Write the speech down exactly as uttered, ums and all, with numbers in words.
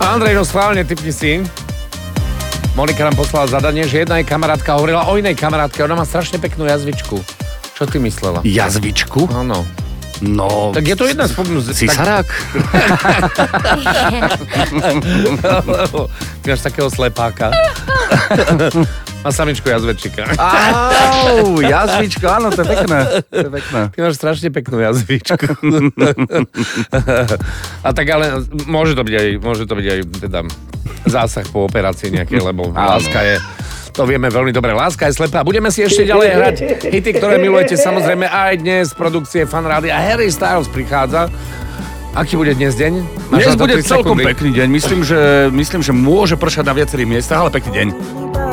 Andrej, no schválne, typni si. Monika nám poslala zadanie, že jedna jej kamarátka hovorila o inej kamarátke, ona má strašne peknú jazvičku. Čo ty myslela? Jazvičku? Áno. No... Tak je to jedna z pomôcť. Cisarák? Ty máš takého slepáka. Má samičku jazvečika. Au, jazvičko, áno, to je pekné. To je pekné. Ty máš strašne peknú jazvičku. A tak ale môže to byť aj, môže to byť aj teda zásah po operácii nejaké, lebo láska je... To vieme veľmi dobre. Láska je slepá. Budeme si ešte ďalej hrať hity, ktoré milujete. Samozrejme aj dnes z produkcie Fan Rádia. Harry Styles prichádza. Aký bude dnes deň? Máš dnes bude celkom sekundy. Pekný deň. Myslím že, myslím, že môže pršať na viacerých miestach, ale pekný deň.